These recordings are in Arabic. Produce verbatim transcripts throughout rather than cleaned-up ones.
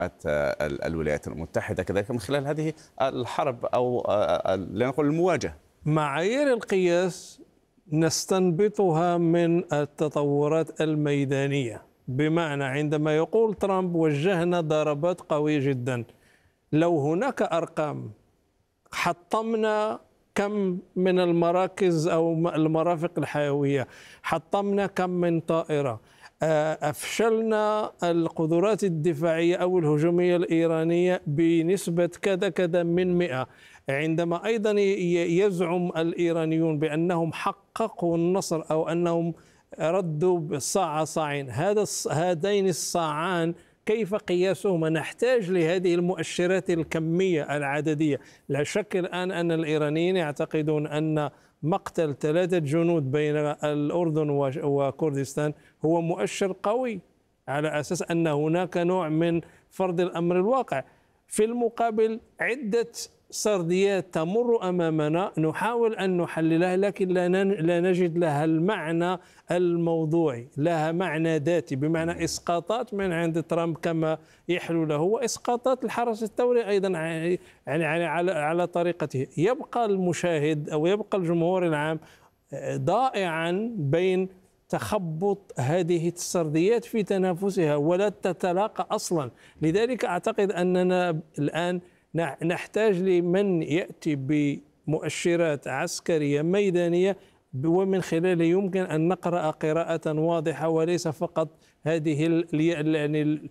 الولايات المتحدة كذلك من خلال هذه الحرب أو لنقول المواجهة؟ معايير القياس نستنبطها من التطورات الميدانية، بمعنى عندما يقول ترامب وجهنا ضربات قوية جدا، لو هناك أرقام حطمنا كم من المراكز أو المرافق الحيوية، حطمنا كم من طائرة، أفشلنا القدرات الدفاعية أو الهجومية الإيرانية بنسبة كذا كذا من مئة، عندما أيضا يزعم الإيرانيون بأنهم حققوا النصر أو أنهم ردوا بالصاع صاعين، هذا هذين الصاعان كيف قياسهما؟ نحتاج لهذه المؤشرات الكمية العددية. لا شك الآن أن الإيرانيين يعتقدون أن مقتل ثلاثة جنود بين الأردن وكردستان هو مؤشر قوي على أساس أن هناك نوع من فرض الأمر الواقع. في المقابل عدة سرديات تمر أمامنا نحاول أن نحللها، لكن لا نجد لها المعنى الموضوعي، لها معنى ذاتي، بمعنى إسقاطات من عند ترامب كما يحلو له، وإسقاطات الحرس الثوري أيضا يعني على على طريقته. يبقى المشاهد أو يبقى الجمهور العام ضائعا بين تخبط هذه السرديات في تنافسها ولا تتلاقى أصلا. لذلك أعتقد أننا الآن نحتاج لمن يأتي بمؤشرات عسكرية ميدانية ومن خلاله يمكن أن نقرأ قراءة واضحة، وليس فقط هذه يعني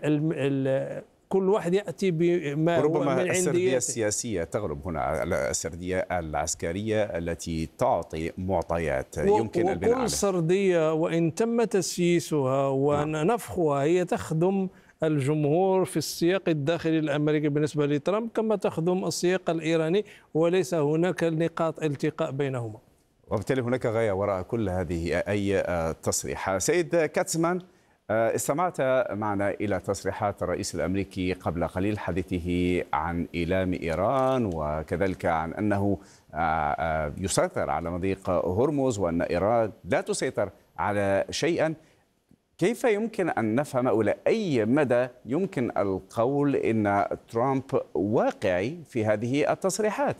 كل واحد يأتي بما هو من عنديته. السردية السياسية تغلب هنا على السردية العسكرية التي تعطي معطيات يمكن البناء عليها. وكل سردية وإن تم تسييسها ونفخها هي تخدم الجمهور في السياق الداخلي الأمريكي بالنسبة لترامب كما تخدم السياق الإيراني، وليس هناك نقاط التقاء بينهما، وبالتالي هناك غاية وراء كل هذه أي تصريح. سيد كاتسمان، استمعت معنا إلى تصريحات الرئيس الأمريكي قبل قليل حديثه عن إيلام إيران وكذلك عن أنه يسيطر على مضيق هرمز وأن إيران لا تسيطر على شيئا. كيف يمكن أن نفهم أو إلى أي مدى يمكن القول إن ترامب واقعي في هذه التصريحات؟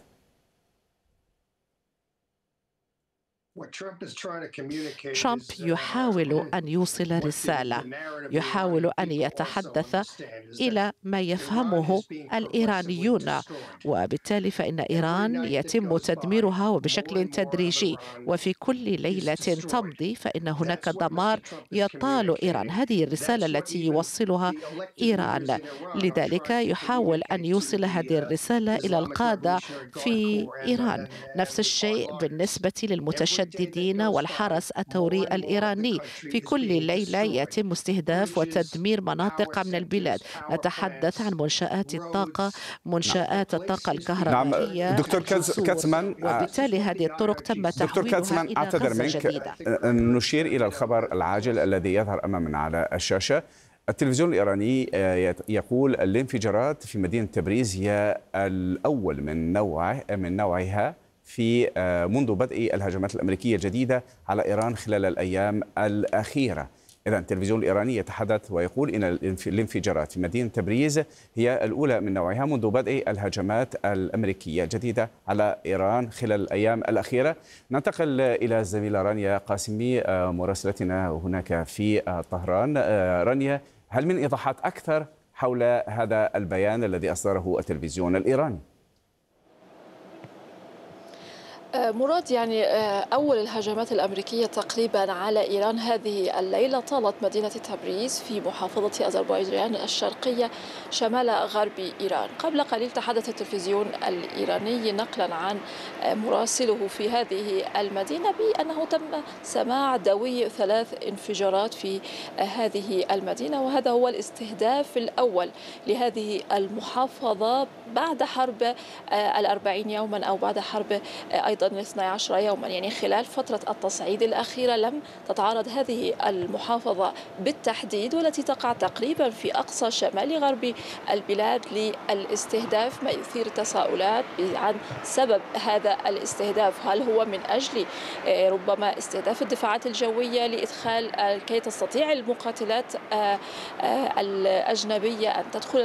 ترامب يحاول أن يوصل رسالة، يحاول أن يتحدث إلى ما يفهمه الإيرانيون، وبالتالي فإن إيران يتم تدميرها وبشكل تدريجي، وفي كل ليلة تمضي فإن هناك دمار يطال إيران. هذه الرسالة التي يوصلها إيران، لذلك يحاول أن يوصل هذه الرسالة إلى القادة في إيران. نفس الشيء بالنسبة للمتشددين المتشددين والحرس الثوري الإيراني، في كل ليلة يتم استهداف وتدمير مناطق من البلاد. نتحدث عن منشآت الطاقة، منشآت الطاقة الكهربائية. نعم. دكتور كاتسمان، وبالتالي هذه الطرق تم تحويلها إلى غزة جديدة. نشير إلى الخبر العاجل الذي يظهر أمامنا على الشاشة. التلفزيون الإيراني يقول الانفجارات في مدينة تبريز هي الأول من نوعه من نوعها في منذ بدء الهجمات الأمريكية الجديدة على إيران خلال الأيام الأخيرة. إذن التلفزيون الإيراني يتحدث ويقول إن الانفجارات في مدينة تبريز هي الأولى من نوعها منذ بدء الهجمات الأمريكية الجديدة على إيران خلال الأيام الأخيرة. ننتقل إلى الزميلة رانيا قاسمي مراسلتنا هناك في طهران. رانيا، هل من إيضاحات أكثر حول هذا البيان الذي أصدره التلفزيون الإيراني؟ مراد، يعني أول الهجمات الأمريكية تقريبا على إيران هذه الليلة طالت مدينة تبريز في محافظة أذربيجان الشرقية شمال غرب إيران. قبل قليل تحدث التلفزيون الإيراني نقلا عن مراسله في هذه المدينة بأنه تم سماع دوي ثلاث انفجارات في هذه المدينة، وهذا هو الاستهداف الأول لهذه المحافظة بعد حرب الأربعين يوما أو بعد حرب أيضا الاثني عشر يوما. يعني خلال فترة التصعيد الأخيرة لم تتعرض هذه المحافظة بالتحديد، والتي تقع تقريبا في أقصى شمال غرب البلاد، للاستهداف، ما يثير تساؤلات عن سبب هذا الاستهداف. هل هو من أجل ربما استهداف الدفاعات الجوية لإدخال كي تستطيع المقاتلات الأجنبية أن تدخل